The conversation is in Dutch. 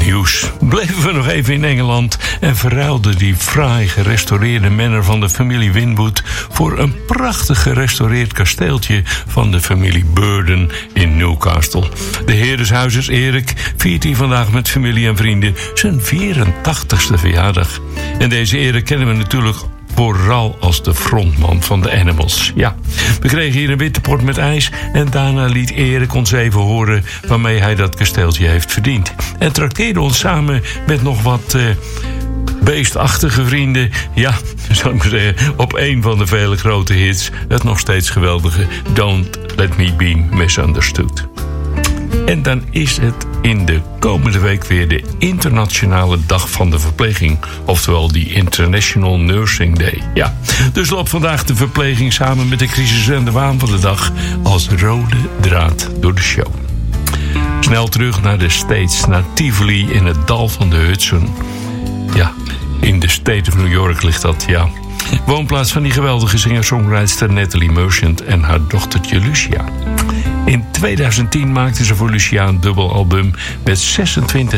nieuws. Bleven we nog even in Engeland en verruilden die fraai gerestaureerde manor van de familie Winwood voor een prachtig gerestaureerd kasteeltje van de familie Burden in Newcastle. De heer des huizes Erik viert hier vandaag met familie en vrienden zijn 84ste verjaardag. En deze Erik kennen we natuurlijk vooral als de frontman van de Animals. Ja, we kregen hier een witte port met ijs en daarna liet Erik ons even horen waarmee hij dat kasteeltje heeft verdiend. En trakteerde ons samen met nog wat beestachtige vrienden, ja, zou ik maar zeggen, op een van de vele grote hits, het nog steeds geweldige Don't Let Me Be Misunderstood. En dan is het in de komende week weer de internationale dag van de verpleging. Oftewel die International Nursing Day. Ja, dus loopt vandaag de verpleging samen met de crisis en de waan van de dag als rode draad door de show. Snel terug naar de States, naar Tivoli in het dal van de Hudson. Ja, in de State of New York ligt dat, ja. Woonplaats van die geweldige singer-songwriter Natalie Merchant en haar dochtertje Lucia. In 2010 maakten ze voor Lucia een dubbelalbum met 26